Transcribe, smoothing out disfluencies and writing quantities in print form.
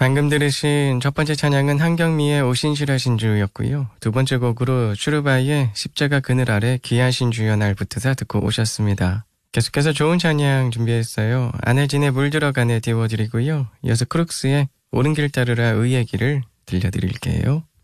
방금 들으신 첫 번째 찬양은 한경미의 오신실하신 주였고요. 두 번째 곡으로 슈르바이의 십자가 그늘 아래 귀하신 주여 날 붙으사 듣고 오셨습니다. 계속해서 좋은 찬양 준비했어요. 안혜진의 물 들어가네 띄워드리고요. 이어서 크룩스의 오른 길 따르라 의의 길을 들려드릴게요.